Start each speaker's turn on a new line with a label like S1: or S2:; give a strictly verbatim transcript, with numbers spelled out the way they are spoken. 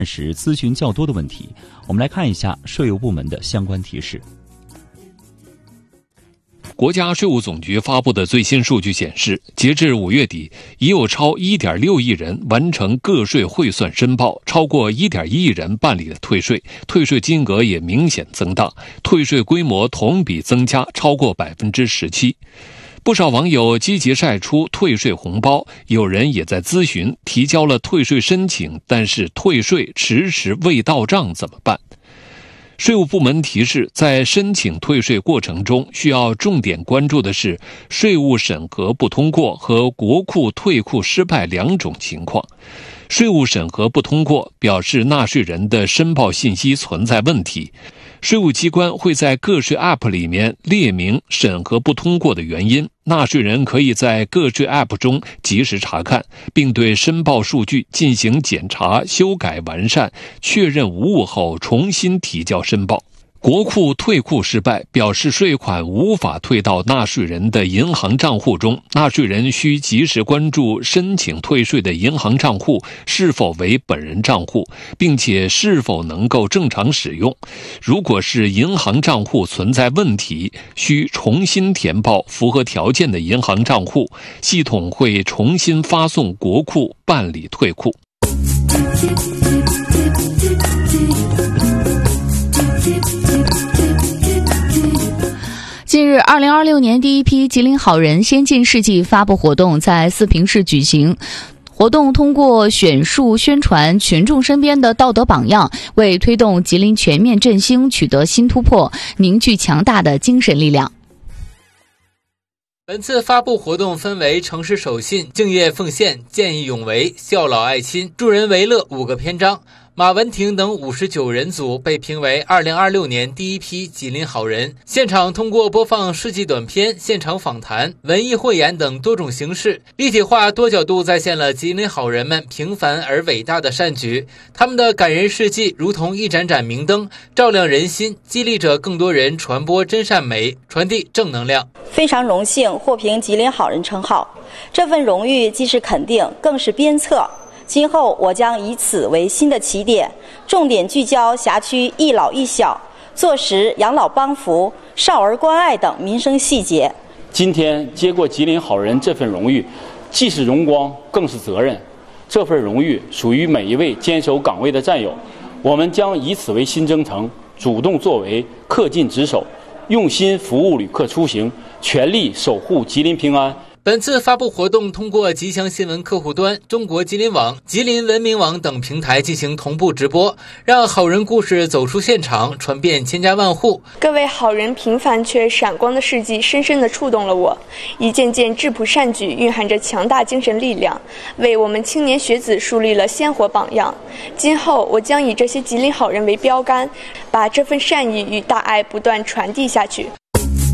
S1: 时咨询较多的问题。我们来看一下税务部门的相关提示。
S2: 国家税务总局发布的最新数据显示，截至五月底，已有超 一点六亿人完成个税汇算申报，超过 一点一亿人办理了退税，退税金额也明显增大，退税规模同比增加超过 百分之十七。不少网友积极晒出退税红包，有人也在咨询提交了退税申请，但是退税迟迟未到账怎么办？税务部门提示，在申请退税过程中，需要重点关注的是税务审核不通过和国库退库失败两种情况。税务审核不通过表示纳税人的申报信息存在问题，税务机关会在个税 App 里面列明审核不通过的原因，纳税人可以在个税 App 中及时查看，并对申报数据进行检查、修改、完善，确认无误后重新提交申报。国库退库失败表示税款无法退到纳税人的银行账户中，纳税人需及时关注申请退税的银行账户是否为本人账户，并且是否能够正常使用。如果是银行账户存在问题，需重新填报符合条件的银行账户，系统会重新发送国库办理退库。
S3: 近日，二零二六年第一批吉林好人先进事迹发布活动在四平市举行。活动通过选述宣传群众身边的道德榜样，为推动吉林全面振兴取得新突破，凝聚强大的精神力量。
S4: 本次发布活动分为诚实守信、敬业奉献、见义勇为、孝老爱亲、助人为乐五个篇章。马文婷等五十九人组被评为二零二六年第一批吉林好人。现场通过播放事迹短片、现场访谈、文艺汇演等多种形式，立体化、多角度再现了吉林好人们平凡而伟大的善举。他们的感人事迹如同一盏盏明灯，照亮人心，激励着更多人传播真善美，传递正能量。
S5: 非常荣幸获评吉林好人称号，这份荣誉既是肯定，更是鞭策。今后我将以此为新的起点，重点聚焦辖区一老一小，做实养老帮扶、少儿关爱等民生细节。
S6: 今天接过吉林好人这份荣誉，既是荣光，更是责任。这份荣誉属于每一位坚守岗位的战友，我们将以此为新征程，主动作为，恪尽职守，用心服务旅客出行，全力守护吉林平安。
S4: 本次发布活动通过吉祥新闻客户端、中国吉林网、吉林文明网等平台进行同步直播，让好人故事走出现场，传遍千家万户。
S7: 各位好人平凡却闪光的事迹深深地触动了我，一件件质朴善举蕴含着强大精神力量，为我们青年学子树立了鲜活榜样。今后我将以这些吉林好人为标杆，把这份善意与大爱不断传递下去。